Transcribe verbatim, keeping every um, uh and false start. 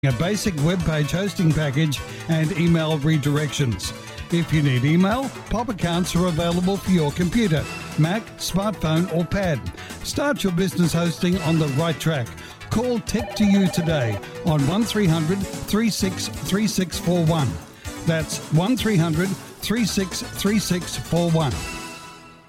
a basic web page hosting package and email redirections. If you need email, Pop accounts are available for your computer, Mac, smartphone or pad. Start your business hosting on the right track. Call Tech to You today on one three hundred, three six three six four one. That's one three hundred, three six three six four one.